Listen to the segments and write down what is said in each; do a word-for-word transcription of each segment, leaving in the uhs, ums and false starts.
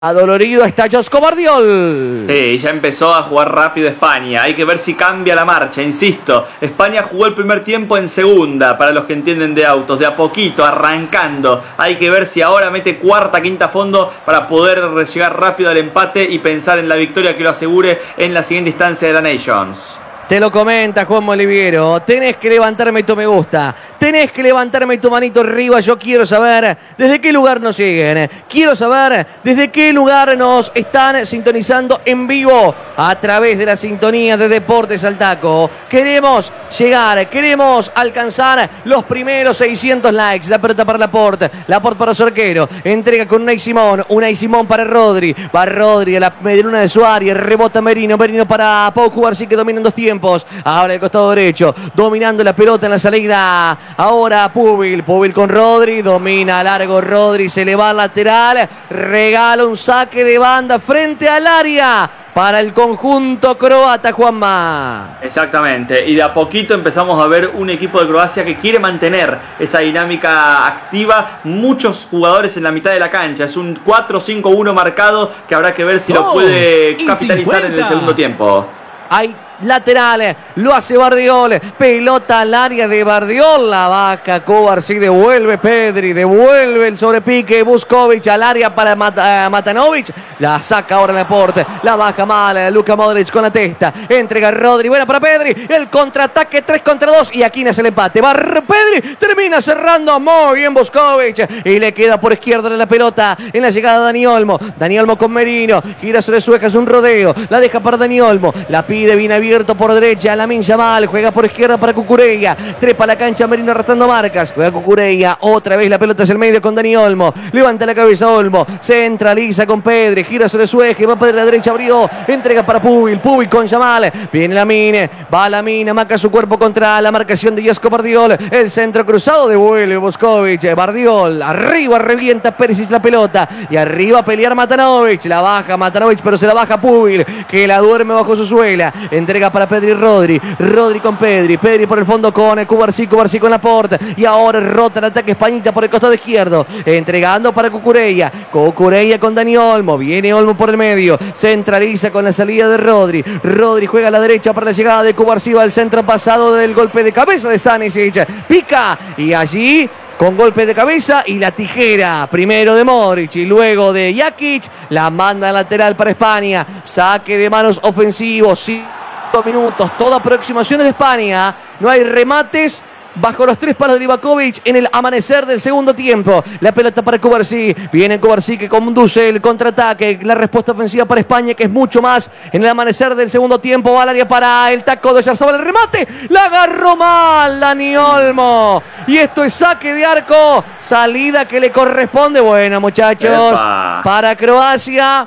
Adolorido está Josko Vardiol. Sí, ya empezó a jugar rápido España. Hay que ver si cambia la marcha, insisto. España jugó el primer tiempo en segunda, para los que entienden de autos, de a poquito, arrancando. Hay que ver si ahora mete cuarta, quinta fondo para poder llegar rápido al empate y pensar en la victoria que lo asegure en la siguiente instancia de la Nations. Te lo comenta Juan Moliviero. Tenés que levantarme tu me gusta. Tenés que levantarme tu manito arriba. Yo quiero saber desde qué lugar nos siguen. Quiero saber desde qué lugar nos están sintonizando en vivo a través de la sintonía de Deportes al Taco. Queremos llegar, queremos alcanzar los primeros seiscientos likes. La pelota para Laporte. Laporte para su arquero. Entrega con Unai Simón. Unai Simón para Rodri. Va Rodri a la medialuna de su área. Rebota Merino. Merino para Pau Cubarsí, que domina en dos tiempos. Ahora el costado derecho, dominando la pelota en la salida. Ahora Pubil, Pubil con Rodri, domina largo Rodri, se le va al lateral, regala un saque de banda frente al área para el conjunto croata, Juanma. Exactamente, y de a poquito empezamos a ver un equipo de Croacia que quiere mantener esa dinámica activa. Muchos jugadores en la mitad de la cancha, es un cuatro cinco uno marcado que habrá que ver si lo puede capitalizar en el segundo tiempo. Hay lateral, lo hace Vardiol, pelota al área de Vardiol, la baja Cubarsí, devuelve Pedri, devuelve el sobrepique, Vuskovic al área para Mat uh, Matanovic, la saca ahora Laporte, la baja mal, Luka Modric con la testa, entrega Rodri, buena para Pedri, el contraataque tres contra dos y aquí nace el empate, va Pedri, termina cerrando muy bien Vuskovic y le queda por izquierda la pelota en la llegada de Dani Olmo, Dani Olmo con Merino, gira sobre Sueca, es un rodeo, la deja para Dani Olmo, la pide bien abierta por derecha, Lamine Yamal, juega por izquierda para Cucurella, trepa la cancha Merino arrastrando marcas, juega Cucurella, otra vez la pelota hacia el medio con Dani Olmo, levanta la cabeza Olmo, centraliza con Pedri, gira sobre su eje, va para la derecha, abrió, entrega para Pubil, Pubil con Yamal, viene Lamine, va Lamine, marca su cuerpo contra la marcación de Josko Vardiol, el centro cruzado, devuelve Vuskovic, Vardiol, arriba revienta Perisic la pelota, y arriba a pelear Matanovic, la baja Matanovic, pero se la baja Pubil, que la duerme bajo su suela, entrega para Pedri Rodri, Rodri con Pedri, Pedri por el fondo con Cubarsí, Cubarsí con Laporte, y ahora rota el ataque Españita por el costado izquierdo, entregando para Cucurella, Cucurella con Dani Olmo, viene Olmo por el medio, centraliza con la salida de Rodri, Rodri juega a la derecha para la llegada de Cubarsí, va al centro pasado del golpe de cabeza de Stanisic, pica, y allí con golpe de cabeza y la tijera, primero de Modric y luego de Jakic, la manda lateral para España, saque de manos ofensivo, sí. Minutos, toda aproximación de España, no hay remates bajo los tres palos de Livakovic en el amanecer del segundo tiempo. La pelota para Cubarsí, viene Cubarsí que conduce el contraataque, la respuesta ofensiva para España que es mucho más en el amanecer del segundo tiempo. Va al área para el taco de Oyarzabal, el remate, la agarró mal Dani Olmo y esto es saque de arco, salida que le corresponde, buena muchachos, Epa. Para Croacia.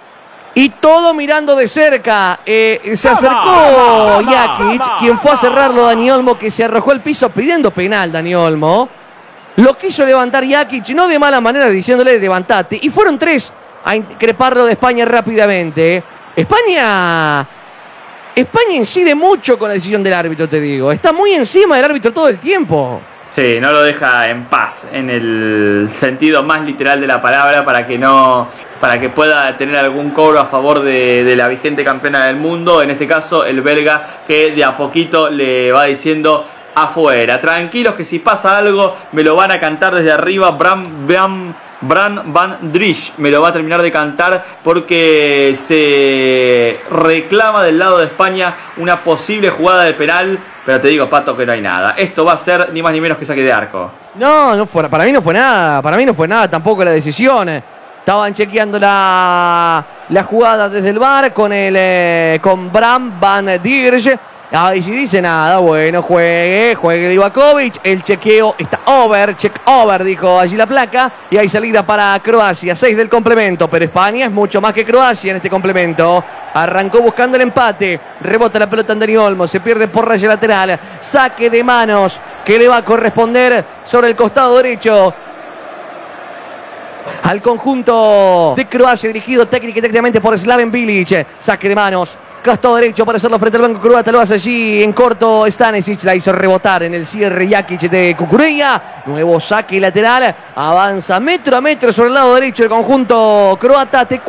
Y todo mirando de cerca, eh, se acercó Jakic, quien fue a cerrarlo Dani Olmo, que se arrojó al piso pidiendo penal Dani Olmo. Lo quiso levantar Jakic, no de mala manera, diciéndole levantate. Y fueron tres a increparlo de España rápidamente. España... España incide mucho con la decisión del árbitro, te digo. Está muy encima del árbitro todo el tiempo. Sí, no lo deja en paz, en el sentido más literal de la palabra, para que no, para que pueda tener algún cobro a favor de, de la vigente campeona del mundo, en este caso el belga, que de a poquito le va diciendo afuera. Tranquilos que si pasa algo me lo van a cantar desde arriba. Bram, Bram, Bran Van Drish me lo va a terminar de cantar porque se reclama del lado de España una posible jugada de penal. Pero te digo, Pato, que no hay nada. Esto va a ser ni más ni menos que saque de arco. No, no fue, para mí no fue nada. Para mí no fue nada tampoco la decisión. Estaban chequeando la, la jugada desde el V A R con, el, eh, con Bram Van Drish. Ahí si dice nada, bueno, juegue, juegue Livakovic, el chequeo está over, check over, dijo allí la placa, y hay salida para Croacia, seis del complemento, pero España es mucho más que Croacia en este complemento. Arrancó buscando el empate, rebota la pelota en Dani Olmo, se pierde por raya lateral, saque de manos que le va a corresponder sobre el costado derecho al conjunto de Croacia, dirigido técnica y tácticamente por Slaven Bilic. Saque de manos costado derecho para hacerlo frente al banco croata, lo hace allí en corto Stanisic, la hizo rebotar en el cierre Jakic de Cucurella. Nuevo saque lateral, avanza metro a metro sobre el lado derecho el conjunto croata.